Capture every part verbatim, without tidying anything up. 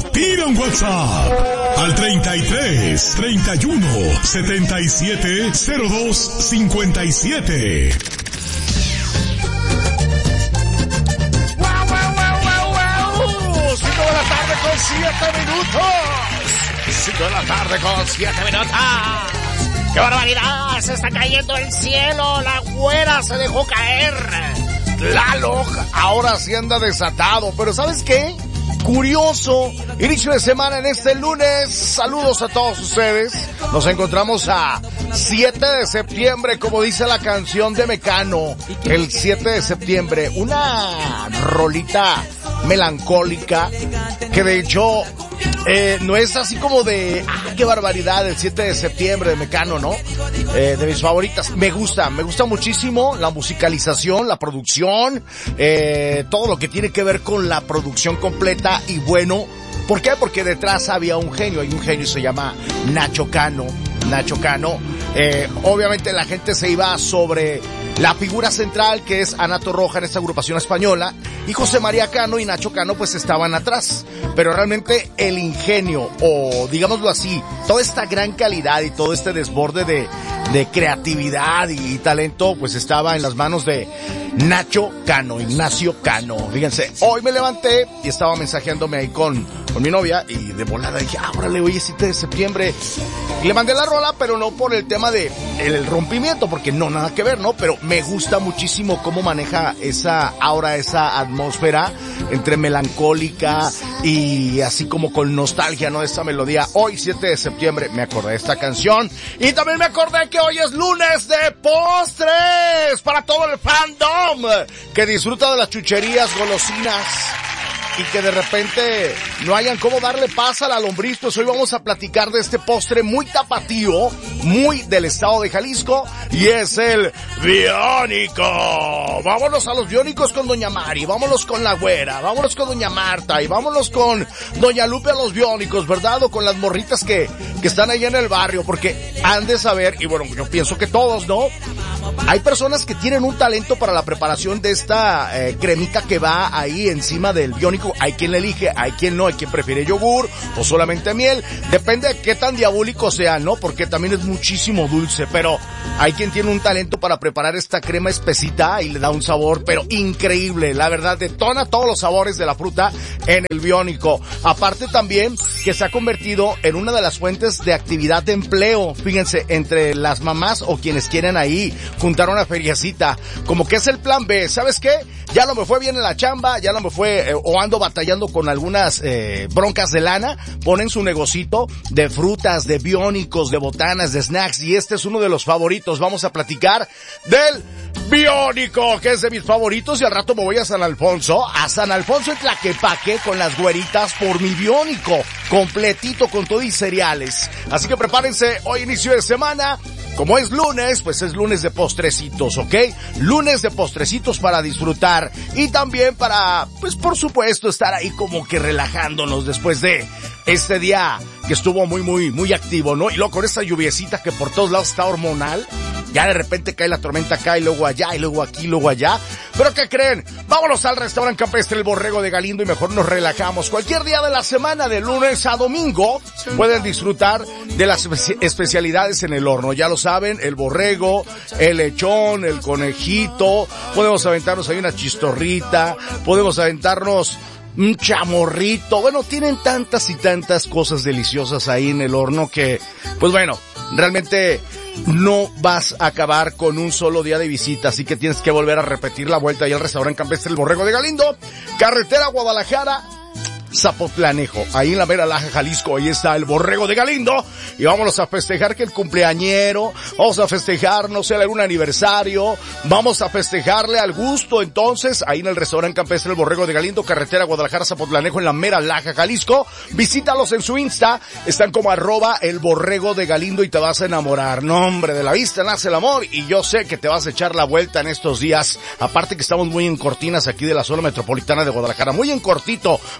tira un WhatsApp al treinta y tres, treinta y uno, setenta y siete, cero dos, cincuenta y siete. ¡Wow, wow, wow, wow, wow! cinco de la tarde con siete minutos. cinco de la tarde con siete minutos. ¡Qué barbaridad! Se está cayendo el cielo. La güera se dejó caer. Tlaloc ahora sí anda desatado. Pero ¿sabes qué? Curioso, inicio de semana en este lunes. Saludos a todos ustedes. Nos encontramos a siete de septiembre, como dice la canción de Mecano. El siete de septiembre, una rolita melancólica que de hecho eh, no es así como de ah, qué barbaridad, el siete de septiembre de Mecano, ¿no? Eh, de mis favoritas. Me gusta, me gusta muchísimo la musicalización, la producción, eh, todo lo que tiene que ver con la producción completa. Y bueno, ¿por qué? Porque detrás había un genio, hay un genio y se llama Nacho Cano. Nacho Cano, eh, obviamente la gente se iba sobre la figura central, que es Ana Torroja en esta agrupación española, y José María Cano y Nacho Cano pues estaban atrás, pero realmente el ingenio, o digámoslo así, toda esta gran calidad y todo este desborde de, de creatividad y talento pues estaba en las manos de Nacho Cano, Ignacio Cano. Fíjense, hoy me levanté y estaba mensajeándome ahí con, con mi novia, y de volada dije, ah, órale, hoy es siete de septiembre, y le mandé la rola, pero no por el tema de el rompimiento, porque no, nada que ver, ¿no? Pero me gusta muchísimo cómo maneja esa aura, esa atmósfera entre melancólica y así como con nostalgia, ¿no? Esta melodía. Hoy, siete de septiembre, me acordé de esta canción, y también me acordé que hoy es lunes de postres para todo el fandom que disfruta de las chucherías, golosinas, y que de repente no hayan cómo darle paz a la lombriz. Pues hoy vamos a platicar de este postre muy tapatío, muy del estado de Jalisco, y es el biónico. Vámonos a los biónicos con doña Mari, vámonos con la güera, vámonos con doña Marta, y vámonos con doña Lupe a los biónicos, ¿verdad? O con las morritas que, que están ahí en el barrio, porque han de saber, y bueno, yo pienso que todos, ¿no? Hay personas que tienen un talento para la preparación de esta eh, cremita que va ahí encima del biónico. Hay quien le elige, hay quien no, hay quien prefiere yogur o solamente miel. Depende de qué tan diabólico sea, ¿no? Porque también es muchísimo dulce, pero hay quien tiene un talento para preparar esta crema espesita y le da un sabor, pero increíble. La verdad, detona todos los sabores de la fruta en el biónico. Aparte también que se ha convertido en una de las fuentes de actividad de empleo. Fíjense, entre las mamás o quienes quieren ahí juntar una feriacita, como que es el plan B. ¿Sabes qué? Ya no me fue bien en la chamba, ya no me fue, eh, o ando batallando con algunas eh, broncas de lana. Ponen su negocito de frutas, de biónicos, de botanas, de snacks, y este es uno de los favoritos. Vamos a platicar del biónico, que es de mis favoritos, y al rato me voy a San Alfonso, a San Alfonso en Tlaquepaque con las güeritas por mi biónico, completito con todo y cereales. Así que prepárense, hoy inicio de semana. Como es lunes, pues es lunes de postrecitos, ¿ok? Lunes de postrecitos para disfrutar y también para, pues por supuesto, estar ahí como que relajándonos después de este día que estuvo muy, muy, muy activo, ¿no? Y luego con esta lluviecita que por todos lados está hormonal, ya de repente cae la tormenta acá y luego allá y luego aquí y luego allá. ¿Pero qué creen? Vámonos al restaurante campestre El Borrego de Galindo y mejor nos relajamos. Cualquier día de la semana, de lunes a domingo, pueden disfrutar de las espe- especialidades en el horno. Ya lo saben, el borrego, el lechón, el conejito, podemos aventarnos ahí una chistorrita, podemos aventarnos un chamorrito. Bueno, tienen tantas y tantas cosas deliciosas ahí en el horno que, pues bueno, realmente no vas a acabar con un solo día de visita, así que tienes que volver a repetir la vuelta ahí al restaurante campestre El Borrego de Galindo, carretera Guadalajara, Zapotlanejo, ahí en la mera Laja, Jalisco. Ahí está El Borrego de Galindo, y vámonos a festejar que el cumpleañero, vamos a festejar, no sé, algún aniversario, vamos a festejarle al gusto. Entonces, ahí en el restaurante campestre El Borrego de Galindo, carretera Guadalajara, Zapotlanejo, en la mera Laja, Jalisco. Visítalos en su Insta, están como arroba El Borrego de Galindo, y te vas a enamorar. No, hombre, de la vista nace el amor, y yo sé que te vas a echar la vuelta en estos días. Aparte que estamos muy en cortinas aquí de la zona metropolitana de Guadalajara, muy en cortito, veinticinco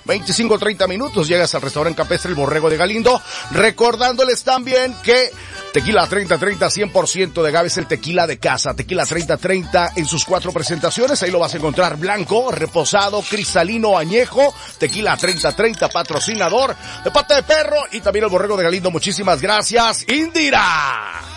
veinticinco, treinta minutos llegas al restaurante campestre El Borrego de Galindo, recordándoles también que Tequila treinta treinta, cien por ciento de agave, es el tequila de casa. Tequila treinta treinta en sus cuatro presentaciones, ahí lo vas a encontrar: blanco, reposado, cristalino, añejo. Tequila treinta treinta, patrocinador de Pata de Perro y también El Borrego de Galindo. Muchísimas gracias, Indira.